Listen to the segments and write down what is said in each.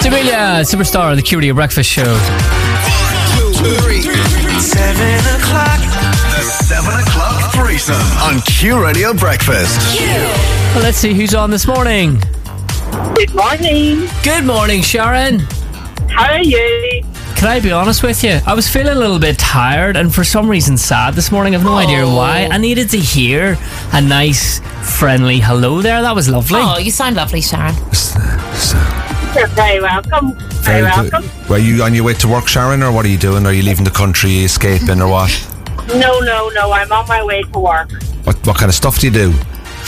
Jamelia, superstar of the Q Radio Breakfast Show. 7 o'clock. The 7 o'clock threesome on Q Radio Breakfast. Well, let's see who's on this morning. Good morning. Good morning, Sharon. How are you? Can I be honest with you? I was feeling a little bit tired and for some reason sad this morning. I've no idea why. I needed to hear a nice, friendly hello there. That was lovely. Oh, you sound lovely, Sharon. You're very welcome. Very welcome. Were you on your way to work, Sharon, or what are you doing? Are you leaving the country, escaping, or what? No. I'm on my way to work. What kind of stuff do you do?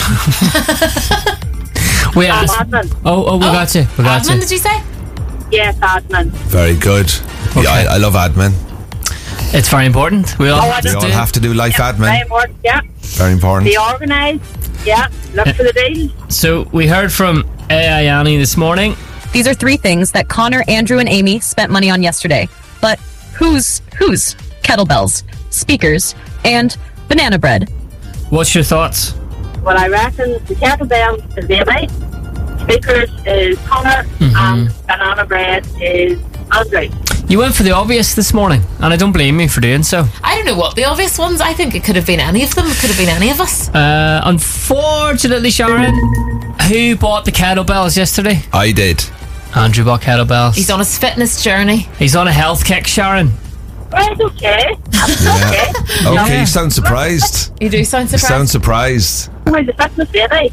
We asked. Admin. Oh, we got you. We got Admin, you. did you say? Yes, admin. Very good. Okay. Yeah, I love admin. It's very important. We all have We to all do. have to do life Very admin. important. Yeah. Very important. Be organised. Yeah. Look for the deal. So we heard from AI Annie this morning. These are 3 things that Connor, Andrew, and Amy spent money on yesterday. But whose? Kettlebells, speakers, and banana bread. What's your thoughts? Well, I reckon the kettlebell is Amy, speakers is Connor, and banana bread is Andrew. You went for the obvious this morning, and I don't blame you for doing so. I don't know what the obvious ones. I think it could have been any of them. It could have been any of us. Unfortunately, Sharon, who bought the kettlebells yesterday? I did. Andrew bought kettlebells. He's on his fitness journey. He's on a health kick, Sharon. Right, okay. That's okay. Okay, you sound surprised. You do sound You surprised. sound surprised. Where's the fitness lady?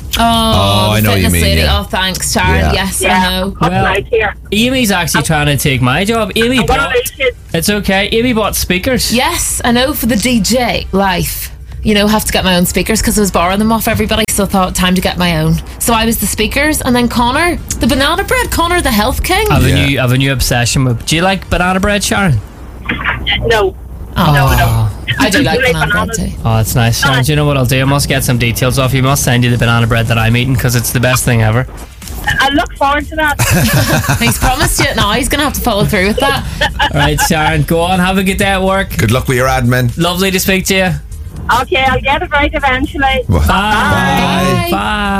Oh, I know what you fitness mean, lady. yeah. Oh, thanks, Sharon. Yeah. Yes, Yeah. I know. What's Well- right here? Amy's actually trying to take my job. Amy I'm going to bought... lose you. It's okay. Amy bought speakers. Yes, I know, for the DJ life. You know, have to get my own speakers because I was borrowing them off everybody, so I thought time to get my own. So I was the speakers, and then Connor, the banana bread. Connor, the health king. I have a new obsession with... Do you like banana bread, Sharon? No. Oh. No. I do like You like banana bread bananas? too. Oh, that's nice. Sharon, do you know what I'll do? I must get some details off you. Must send you the banana bread that I'm eating because it's the best thing ever. I look forward to that. He's promised you it now. He's going to have to follow through with that. All right, Sharon, go on. Have a good day at work. Good luck with your admin. Lovely to speak to you. Okay, I'll get it right eventually. Bye.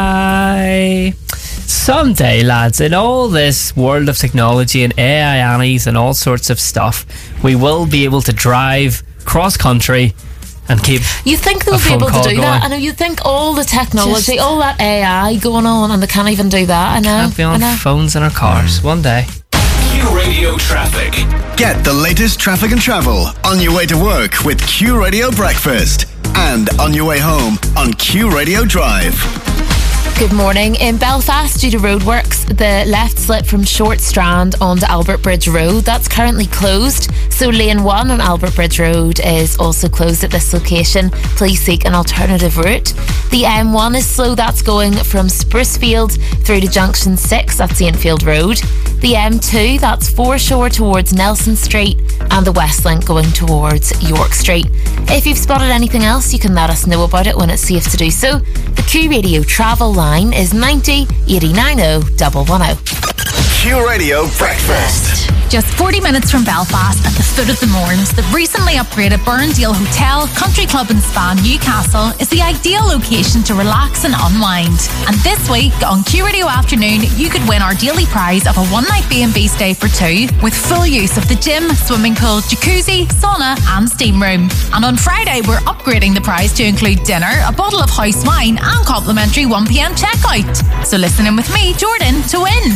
Bye. Someday, lads, in all this world of technology and AI Annies and all sorts of stuff, we will be able to drive cross country and keep. You think they'll a be phone able to call do that? going. I know you think all the technology, all that AI going on, and they can't even do that. I know. Can't be I on know. phones in our cars one day. Q Radio Traffic. Get the latest traffic and travel on your way to work with Q Radio Breakfast. And on your way home on Q Radio Drive. Good morning. In Belfast, due to roadworks, the left slip from Short Strand onto Albert Bridge Road, that's currently closed. So lane 1 on Albert Bridge Road is also closed at this location. Please seek an alternative route. The M1 is slow. That's going from Sprucefield through to Junction 6. That's Saintfield Road. The M2, that's Foreshore towards Nelson Street, and the West Link going towards York Street. If you've spotted anything else, you can let us know about it when it's safe to do so. The Q Radio travel line is 90 89 110. Q Radio Breakfast. Just 40 minutes from Belfast at the foot of the Mournes, the recently upgraded Burndale Hotel, Country Club and Spa Newcastle is the ideal location to relax and unwind. And this week on Q Radio Afternoon, you could win our daily prize of a one-night B&B stay for 2 with full use of the gym, swimming pool, jacuzzi, sauna and steam room. And on Friday, we're upgrading the prize to include dinner, a bottle of house wine and complimentary 1pm checkout. So listen in with me, Jordan, to win.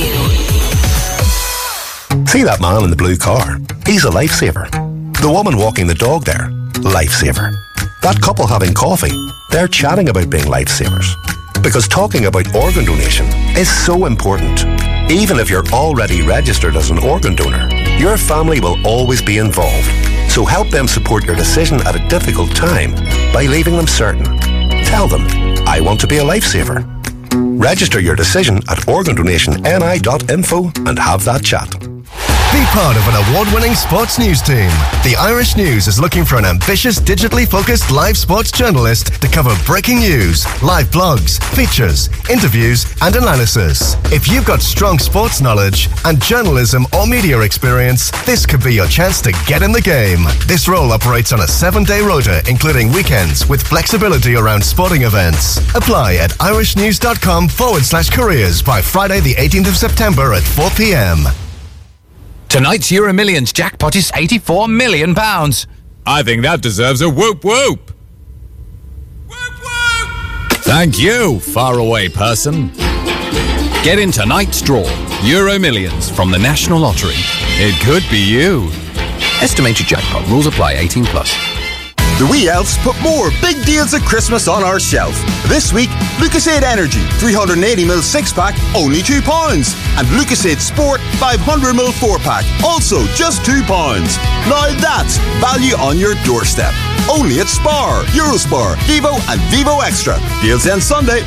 See that man in the blue car? He's a lifesaver. The woman walking the dog there? Lifesaver. That couple having coffee? They're chatting about being lifesavers. Because talking about organ donation is so important. Even if you're already registered as an organ donor, your family will always be involved. So help them support your decision at a difficult time by leaving them certain. Tell them, I want to be a lifesaver. Register your decision at organdonationni.info and have that chat. Beat part of an award-winning sports news team. The Irish News is looking for an ambitious, digitally focused live sports journalist to cover breaking news, live blogs, features, interviews, and analysis. If you've got strong sports knowledge and journalism or media experience, this could be your chance to get in the game. This role operates on a 7-day rota, including weekends, with flexibility around sporting events. Apply at irishnews.com/careers by Friday the 18th of September at 4 p.m. Tonight's Euro Millions jackpot is £84 million. I think that deserves a whoop whoop. Whoop whoop! Thank you, faraway person. Get in tonight's draw. Euro Millions from the National Lottery. It could be you. Estimated jackpot. Rules apply. 18 plus. The wee elves put more big deals at Christmas on our shelf. This week, Lucasade Energy 380ml 6-pack, only £2. And Lucasade Sport 500ml 4-pack, also just £2. Now that's value on your doorstep. Only at Spar, Eurospar, Vivo and Vivo Extra. Deals end Sunday.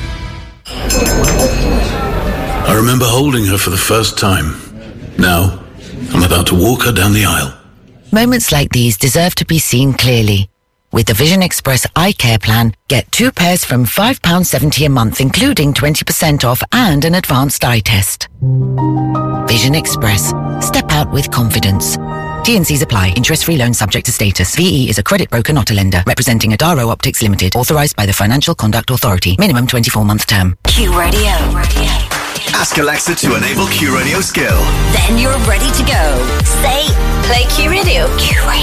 I remember holding her for the first time. Now, I'm about to walk her down the aisle. Moments like these deserve to be seen clearly. With the Vision Express Eye Care Plan, get 2 pairs from £5.70 a month, including 20% off and an advanced eye test. Vision Express. Step out with confidence. T&Cs apply. Interest-free loan subject to status. VE is a credit broker, not a lender. Representing Adaro Optics Limited. Authorised by the Financial Conduct Authority. Minimum 24-month term. Q Radio. Ask Alexa to enable Q Radio skill. Then you're ready to go. Say, play Q Radio. Q Radio.